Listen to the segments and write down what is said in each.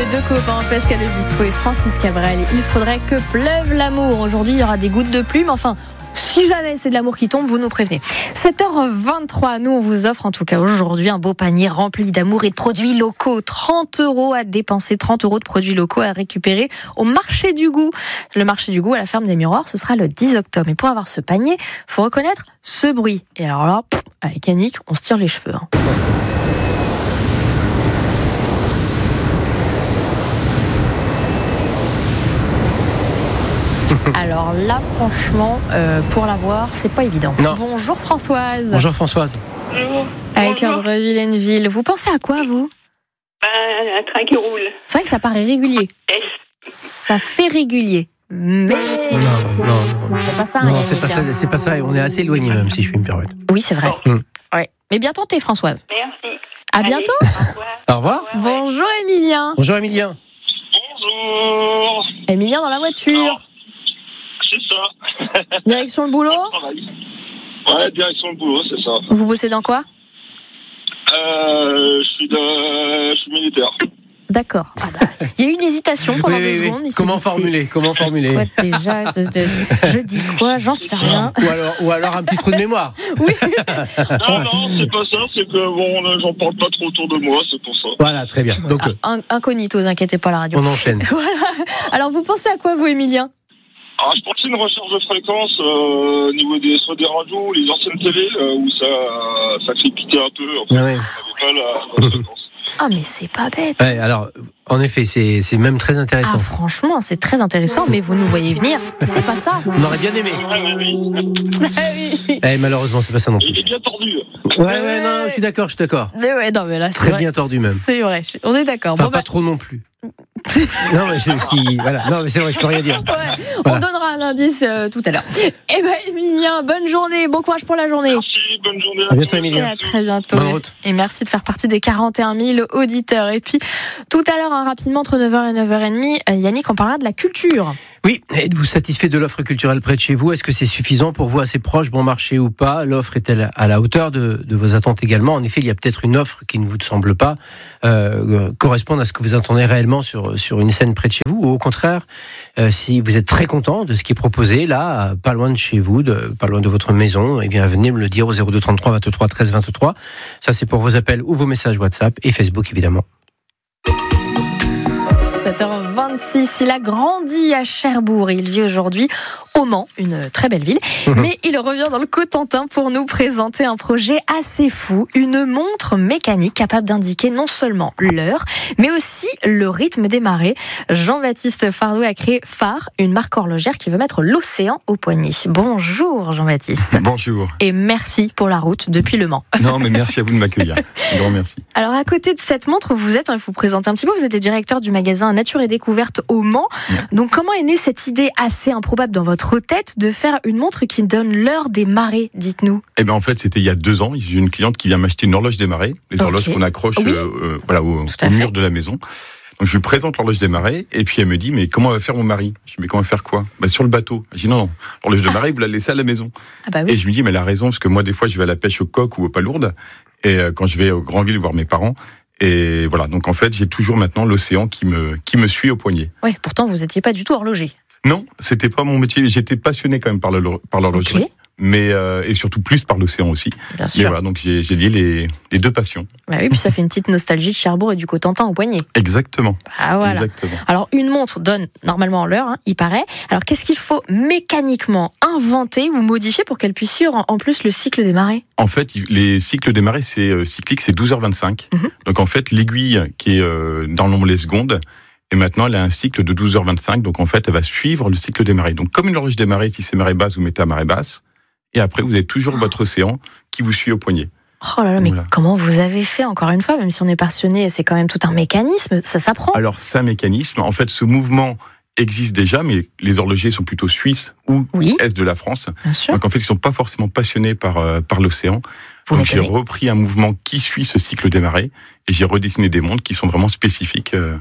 des deux copains, Pascal Obispo et Francis Cabrel. Il faudrait que pleuve l'amour. Aujourd'hui, il y aura des gouttes de pluie, mais enfin, si jamais c'est de l'amour qui tombe, vous nous prévenez. 7h23, nous on vous offre en tout cas aujourd'hui un beau panier rempli d'amour et de produits locaux. 30 € à dépenser, 30 € de produits locaux à récupérer au marché du goût. Le marché du goût à la ferme des Miroirs, ce sera le 10 octobre. Et pour avoir ce panier, il faut reconnaître ce bruit. Et alors là, avec Yannick, on se tire les cheveux. Alors là, franchement, pour l'avoir, c'est pas évident. Non. Bonjour Françoise. Bonjour Françoise. Bonjour. Avec Audrey-Villeneuve. Vous pensez à quoi, vous ? Un train qui roule. C'est vrai que ça paraît régulier. S. Ça fait régulier. Mais Non. c'est pas ça, Non, Yannick, c'est pas ça. On est assez éloigné même, si je puis me permettre. Oui, c'est vrai. Bon. Ouais. Mais bien tenté, Françoise. Merci. À bientôt. Au revoir. Bonjour, Emilien. Bonjour Emilien. Bonjour. Emilien dans la voiture. C'est ça. Direction le boulot. Ouais, direction le boulot, c'est ça. Vous bossez dans quoi ? Je suis militaire. D'accord. Il y a eu une hésitation pendant deux Oui. secondes. Comment formuler Quoi déjà je dis quoi ? J'en sais rien. Ou alors un petit trou de mémoire. Oui. Non, c'est pas ça. C'est que bon, j'en parle pas trop autour de moi, c'est pour ça. Voilà, très bien. Donc, Incognito, vous inquiétez pas, la radio. on enchaîne. Voilà. Alors, vous pensez à quoi, vous, Emilien ? Alors, je pensais une recherche de fréquence au niveau soit des radios ou les anciennes télé où ça crépitait un peu. Enfin, Ah ouais. on n'avait pas la fréquence. Ah, mais c'est pas bête. Ouais, alors, en effet, c'est même très intéressant. Ah, franchement, c'est très intéressant, mais vous nous voyez venir, c'est pas ça. On aurait bien aimé. Oui. Malheureusement, c'est pas ça non plus. Il est bien tordu. Ouais, non, je suis d'accord. Mais ouais, non, mais là, c'est Très vrai. bien tordu même. C'est vrai, on est d'accord. Enfin, pas trop non plus. Non, mais c'est aussi. Voilà. Non, mais c'est vrai, je peux rien dire. Ouais, Voilà. on donnera un indice tout à l'heure. Eh ben, Emilien, bonne journée, bon courage pour la journée. Merci, bonne journée. À bientôt, Et Emilien. à très bientôt. Bonne route. Et merci de faire partie des 41 000 auditeurs. Et puis, tout à l'heure, rapidement, entre 9h et 9h30, Yannick, on parlera de la culture. Oui, êtes-vous satisfait de l'offre culturelle près de chez vous ? Est-ce que c'est suffisant pour vous, assez proche, bon marché ou pas ? L'offre est-elle à la hauteur de vos attentes également ? En effet, il y a peut-être une offre qui ne vous semble pas correspondre à ce que vous attendez réellement sur une scène près de chez vous, ou au contraire, si vous êtes très content de ce qui est proposé là, pas loin de chez vous, pas loin de votre maison, eh bien venez me le dire au 02 33 23 13 23. Ça, c'est pour vos appels ou vos messages WhatsApp et Facebook évidemment. 7h26, il a grandi à Cherbourg et il vit aujourd'hui au Mans, une très belle ville. Mais il revient dans le Cotentin pour nous présenter un projet assez fou, une montre mécanique capable d'indiquer non seulement l'heure, mais aussi le rythme des marées. Jean-Baptiste Fardouet a créé Phare, une marque horlogère qui veut mettre l'océan au poignet. Bonjour Jean-Baptiste. Bonjour. Et merci pour la route depuis le Mans. Non, mais merci à vous de m'accueillir. Un grand merci. Alors à côté de cette montre, il faut vous présenter un petit peu, vous êtes le directeur du magasin Nature et Découverte au Mans. Ouais. Donc comment est née cette idée assez improbable dans votre tête de faire une montre qui donne l'heure des marées, dites-nous? Eh bien, en fait, c'était il y a 2 ans. J'ai une cliente qui vient m'acheter une horloge des marées, les horloges qu'on accroche Oui. au mur de la maison. Donc je lui présente l'horloge des marées et puis elle me dit mais comment va faire mon mari? Je dis mais comment va faire quoi? Sur le bateau. Je dis non, l'horloge de marée vous la laissez à la maison. Ah bah oui. Et je me dis mais elle a raison parce que moi des fois je vais à la pêche au coq ou aux palourdes et quand je vais aux Grandville voir mes parents. Et voilà, donc en fait, j'ai toujours maintenant l'océan qui me suit au poignet. Ouais, pourtant vous n'étiez pas du tout horloger. Non, c'était pas mon métier. J'étais passionné quand même par l'horlogerie, Ok. mais et surtout plus par l'océan aussi. Bien Mais sûr. voilà, donc j'ai lié les deux passions. Bah oui, puis ça fait une petite nostalgie de Cherbourg et du Cotentin au poignet. Exactement. Ah voilà. Exactement. Alors une montre donne normalement l'heure, il paraît. Alors qu'est-ce qu'il faut mécaniquement inventer ou modifier pour qu'elle puisse suivre en plus le cycle des marées? En fait, les cycles des marées, c'est cyclique, c'est 12h25. Mhm. Donc en fait, l'aiguille qui est dans le nombre des secondes, et maintenant elle a un cycle de 12h25. Donc en fait, elle va suivre le cycle des marées. Donc comme une horloge des marées, si c'est marée basse, vous mettez à marée basse. Et après, vous avez toujours votre océan qui vous suit au poignet. Oh là là, mais Voilà. comment vous avez fait, encore une fois, même si on est passionné, c'est quand même tout un mécanisme, ça s'apprend. Alors, c'est un mécanisme. En fait, ce mouvement existe déjà, mais les horlogers sont plutôt suisses ou Oui, est de la France. bien sûr. Donc, en fait, ils ne sont pas forcément passionnés par l'océan. Vous Donc, j'ai m'étonnez. repris un mouvement qui suit ce cycle des marées et j'ai redessiné des montres qui sont vraiment spécifiques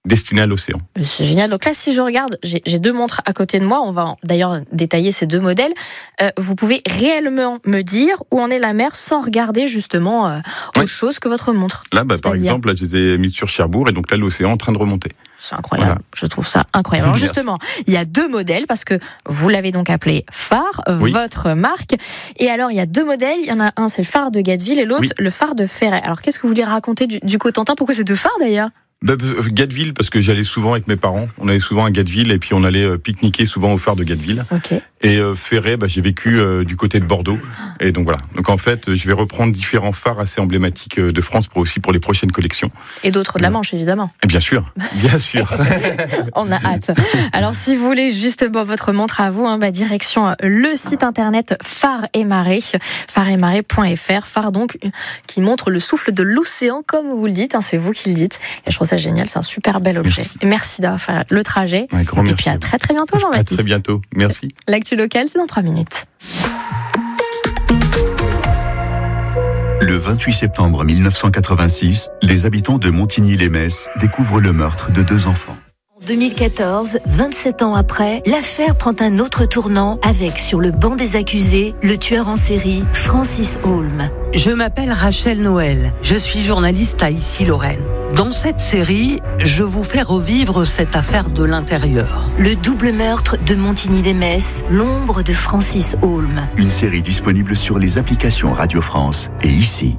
destinées à l'océan. C'est génial. Donc là, si je regarde, j'ai 2 montres à côté de moi. On va d'ailleurs détailler ces 2 modèles. Vous pouvez réellement me dire où en est la mer sans regarder justement autre chose que votre montre. Là, par exemple, là, je les ai mis sur Cherbourg et donc là, l'océan est en train de remonter. C'est incroyable. Voilà. Je trouve ça incroyable. Alors justement, il y a 2 modèles parce que vous l'avez donc appelé phare, votre marque. Et alors, il y a 2 modèles. Il y en a un, c'est le phare de Gatteville et l'autre, le phare de Ferret. Alors, qu'est-ce que vous voulez raconter du Cotentin? Pourquoi c'est 2 phares d'ailleurs? Gatteville, parce que j'allais souvent avec mes parents. On allait souvent à Gatteville et puis on allait pique-niquer souvent au phare de Gatteville. Okay. Et Ferret, j'ai vécu du côté de Bordeaux. Et donc voilà. Donc en fait, je vais reprendre différents phares assez emblématiques de France pour les prochaines collections. Et d'autres de la Manche, évidemment. Et bien sûr, bien sûr. On a hâte. Alors si vous voulez justement votre montre à vous, direction le site internet Phare et Marée, phareetmarée.fr. Phare donc qui montre le souffle de l'océan, comme vous le dites. C'est vous qui le dites. Et je trouve ça génial, c'est un super bel objet. Merci d'avoir fait le trajet. Et puis à très très bientôt, Jean-Baptiste. À très bientôt, merci. L'actu locale, c'est dans 3 minutes. Le 28 septembre 1986, les habitants de Montigny-les-Messes découvrent le meurtre de 2 enfants. En 2014, 27 ans après, l'affaire prend un autre tournant avec, sur le banc des accusés, le tueur en série Francis Holm. Je m'appelle Rachel Noël, je suis journaliste à Issy-Lorraine. Dans cette série, je vous fais revivre cette affaire de l'intérieur. Le double meurtre de Montigny-les-Messes, l'ombre de Francis Holm. Une série disponible sur les applications Radio France et Ici.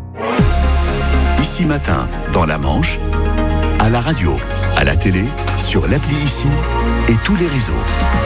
Ici Matin, dans la Manche, à la radio, à la télé, sur l'appli Ici et tous les réseaux.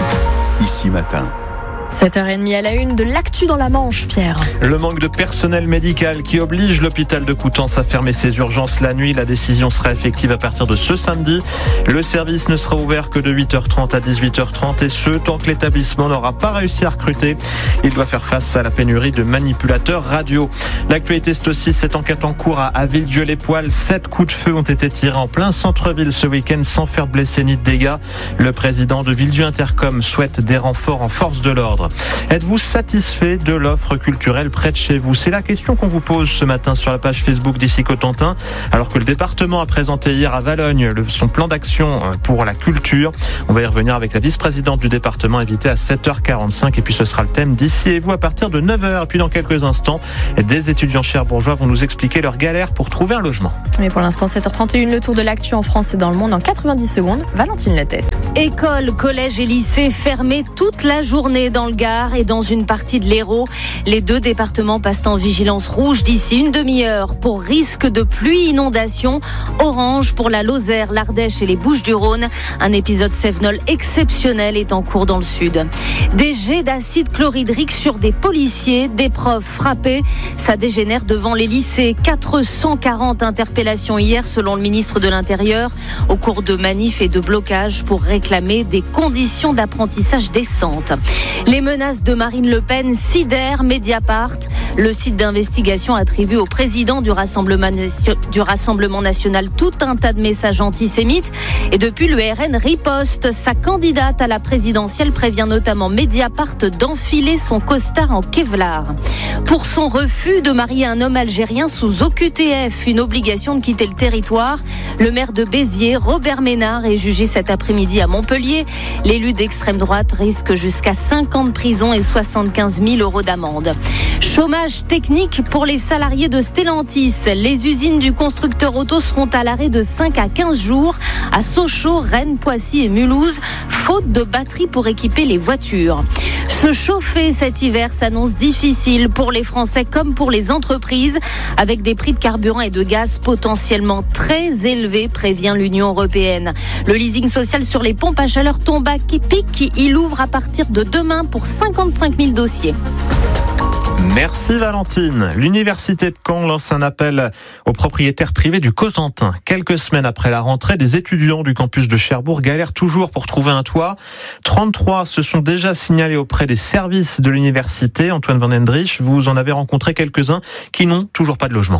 Ici Matin. 7h30 à la une de l'actu dans la Manche, Pierre. Le manque de personnel médical qui oblige l'hôpital de Coutances à fermer ses urgences la nuit. La décision sera effective à partir de ce samedi. Le service ne sera ouvert que de 8h30 à 18h30 et ce, tant que l'établissement n'aura pas réussi à recruter. Il doit faire face à la pénurie de manipulateurs radio. L'actualité, c'est aussi cette enquête en cours à Villedieu-les-Poêles. 7 coups de feu ont été tirés en plein centre-ville ce week-end sans faire blesser ni de dégâts. Le président de Villedieu Intercom souhaite des renforts en force de l'ordre. Êtes-vous satisfait de l'offre culturelle près de chez vous? C'est la question qu'on vous pose ce matin sur la page Facebook d'Ici Cotentin, alors que le département a présenté hier à Valognes son plan d'action pour la culture. On va y revenir avec la vice-présidente du département, invitée à 7h45, et puis ce sera le thème d'Ici et vous à partir de 9h. Et puis dans quelques instants, des étudiants cherbourgeois vont nous expliquer leur galère pour trouver un logement. Mais pour l'instant, 7h31, le tour de l'actu en France et dans le monde en 90 secondes. Valentine Letest. Écoles, collèges et lycées fermés toute la journée dans le Gard et dans une partie de l'Hérault. Les 2 départements passent en vigilance rouge d'ici une demi-heure pour risque de pluie, inondation. Orange pour la Lozère, l'Ardèche et les Bouches-du-Rhône. Un épisode Cévenol exceptionnel est en cours dans le sud. Des jets d'acide chlorhydrique sur des policiers, des profs frappés. Ça dégénère devant les lycées. 440 interpellations hier selon le ministre de l'Intérieur au cours de manifs et de blocages pour réclamer des conditions d'apprentissage décentes. Les menaces de Marine Le Pen sidèrent Mediapart. Le site d'investigation attribue au président du Rassemblement national tout un tas de messages antisémites. Et depuis, le RN riposte. Sa candidate à la présidentielle prévient notamment Mediapart d'enfiler son costard en Kevlar. Pour son refus de marier un homme algérien sous OQTF, une obligation de quitter le territoire, le maire de Béziers, Robert Ménard, est jugé cet après-midi à Montpellier. L'élu d'extrême droite risque jusqu'à 5 ans de prison et 75 000 € d'amende. Chômage technique pour les salariés de Stellantis. Les usines du constructeur auto seront à l'arrêt de 5 à 15 jours à Sochaux, Rennes, Poissy et Mulhouse, faute de batteries pour équiper les voitures. Se chauffer cet hiver s'annonce difficile pour les Français comme pour les entreprises, avec des prix de carburant et de gaz potentiellement très élevés, prévient l'Union européenne. Le leasing social sur les pompes à chaleur tombe à pic. Il ouvre à partir de demain pour 55 000 dossiers. Merci Valentine. L'université de Caen lance un appel aux propriétaires privés du Cotentin. Quelques semaines après la rentrée, des étudiants du campus de Cherbourg galèrent toujours pour trouver un toit. 33 se sont déjà signalés auprès des services de l'université. Antoine Van Hendrich, vous en avez rencontré quelques-uns qui n'ont toujours pas de logement.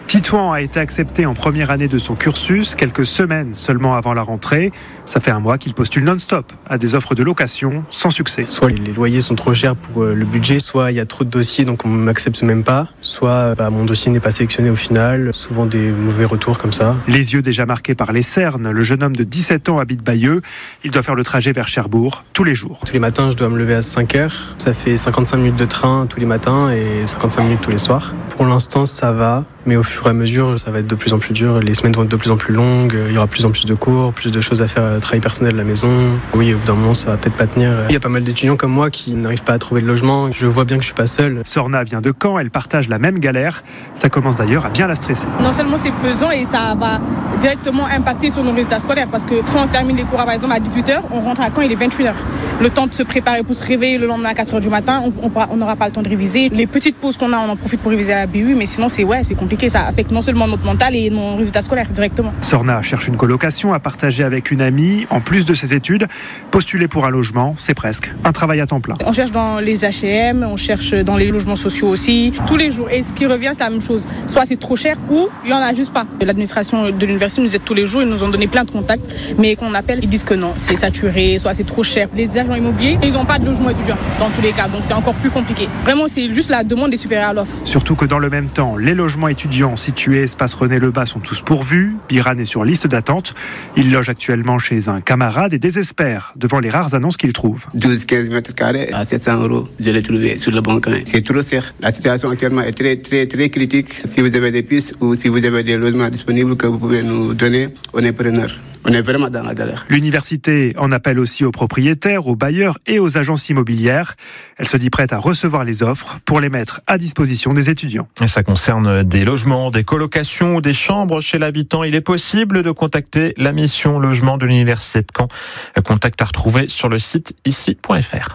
Titouan a été accepté en première année de son cursus, quelques semaines seulement avant la rentrée. Ça fait un mois qu'il postule non-stop à des offres de location sans succès. Soit les loyers sont trop chers pour le budget, soit il y a trop de dossiers donc on ne m'accepte même pas, soit mon dossier n'est pas sélectionné au final, souvent des mauvais retours comme ça. Les yeux déjà marqués par les cernes, le jeune homme de 17 ans habite Bayeux. Il doit faire le trajet vers Cherbourg tous les jours. Tous les matins, je dois me lever à 5h. Ça fait 55 minutes de train tous les matins et 55 minutes tous les soirs. Pour l'instant, ça va, mais au fur et à mesure, ça va être de plus en plus dur. Les semaines vont être de plus en plus longues. Il y aura de plus en plus de cours, plus de choses à faire, travail personnel à la maison. Oui, au bout d'un moment, ça va peut-être pas tenir. Il y a pas mal d'étudiants comme moi qui n'arrivent pas à trouver de logement. Je vois bien que je suis pas seul. Sorna vient de Caen, elle partage la même galère. Ça commence d'ailleurs à bien la stresser. Non seulement c'est pesant et ça va directement impacter sur nos résultats scolaires parce que si on termine les cours par exemple à 18h, on rentre à Caen, il est 28h. Le temps de se préparer pour se réveiller le lendemain à 4h du matin, on n'aura pas le temps de réviser. Les petites pauses qu'on a, on en profite pour réviser à la BU, mais sinon c'est compliqué. Ça affecte non seulement notre mental et nos résultats scolaires directement. Sorna cherche une colocation à partager avec une amie. En plus de ses études, postuler pour un logement, c'est presque un travail à temps plein. On cherche dans les H&M, on cherche dans les logements sociaux aussi, tous les jours. Et ce qui revient, c'est la même chose. Soit c'est trop cher ou il n'y en a juste pas. L'administration de l'université nous aide tous les jours, ils nous ont donné plein de contacts, mais qu'on appelle, ils disent que non, c'est saturé, soit c'est trop cher. Les agents immobiliers, ils n'ont pas de logement étudiant dans tous les cas, donc c'est encore plus compliqué. Vraiment, c'est juste la demande est supérieure à l'offre. Surtout que dans le même temps, les logements étudiants situés espace René-le-Bas sont tous pourvus. Biran est sur liste d'attente. Il loge actuellement chez un camarade et désespère devant les rares annonces qu'il trouve. 12-15 mètres carrés à 700 €, je l'ai trouvé sur le bon coin. C'est trop cher. La situation actuellement est très critique. Si vous avez des pistes ou si vous avez des logements disponibles que vous pouvez nous donner, on est preneurs. On est vraiment dans la galère. L'université en appelle aussi aux propriétaires, aux bailleurs et aux agences immobilières. Elle se dit prête à recevoir les offres pour les mettre à disposition des étudiants. Et ça concerne des logements, des colocations ou des chambres chez l'habitant. Il est possible de contacter la mission logement de l'Université de Caen. Contact à retrouver sur le site ici.fr.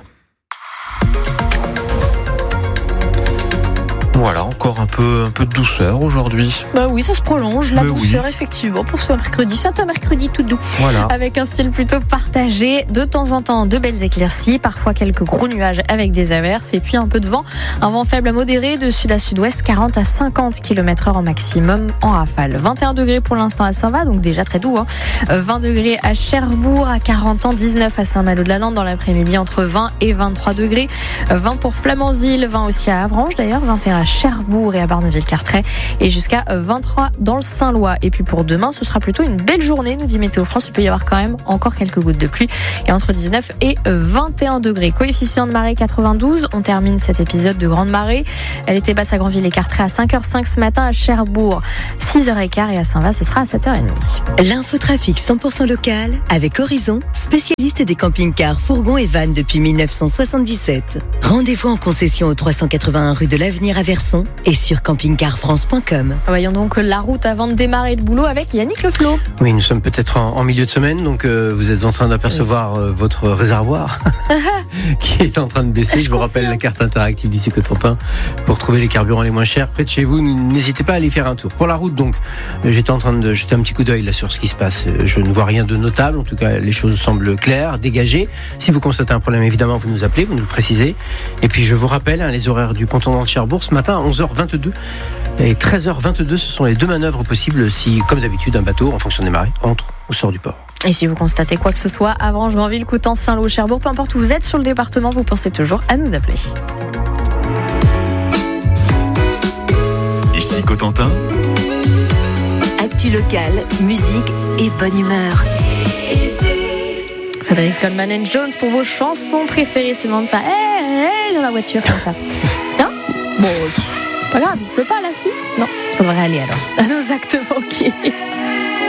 Voilà, encore un peu de douceur aujourd'hui. Bah oui, ça se prolonge, la douceur effectivement pour ce mercredi. C'est un mercredi tout doux, avec un style plutôt partagé. De temps en temps, de belles éclaircies, parfois quelques gros nuages avec des averses et puis un peu de vent. Un vent faible à modéré de sud à sud-ouest, 40 à 50 km/h en maximum en rafale. 21 degrés pour l'instant à Saint-Va, donc déjà très doux. 20 degrés à Cherbourg, à 40 ans, 19 à Saint-Malo-de-la-Lande dans l'après-midi, entre 20 et 23 degrés. 20 pour Flamanville, 20 aussi à Avranches d'ailleurs, 21 à Cherbourg et à Barneville-Carteret et jusqu'à 23 dans le Saint-Lois. Et puis pour demain, ce sera plutôt une belle journée, nous dit Météo France. Il peut y avoir quand même encore quelques gouttes de pluie et entre 19 et 21 degrés. Coefficient de marée 92. On termine cet épisode de grande marée. Elle était basse à Granville et Carteret à 5h05 ce matin, à Cherbourg 6h15 et à Saint-Va ce sera à 7h30. L'infotrafic 100% local avec Horizon, spécialiste des camping-cars, fourgons et vannes depuis 1977. Rendez-vous en concession au 381 rue de l'Avenir à Verson et sur campingcarfrance.com. Voyons donc la route avant de démarrer le boulot avec Yannick Leflot. Oui, nous sommes peut-être en milieu de semaine, donc vous êtes en train d'apercevoir votre réservoir qui est en train de baisser. Je vous rappelle la carte interactive d'ici Cotentin pour trouver les carburants les moins chers près de chez vous. N'hésitez pas à aller faire un tour. Pour la route, donc, j'étais en train de jeter un petit coup d'œil là sur ce qui se passe. Je ne vois rien de notable. En tout cas, les choses semblent claires, dégagées. Si vous constatez un problème, évidemment, vous nous appelez, vous nous le précisez. Et puis, je vous rappelle les horaires du ponton de Cherbourg ce matin à 11h22 et 13h22. Ce sont les deux manœuvres possibles si, comme d'habitude, un bateau, en fonction des marées, entre ou sort du port. Et si vous constatez quoi que ce soit, Avranches, Granville, Coutances, Saint-Lô, Cherbourg, peu importe où vous êtes sur le département, vous pensez toujours à nous appeler. Ici Cotentin. Actu locale, musique et bonne humeur. Frédéric Coleman and Jones pour vos chansons préférées. C'est le moment de faire dans la voiture comme ça. Non ? Bon, pas grave, il pleut pas là, si ? Non, ça devrait aller alors. À nos actes manqués.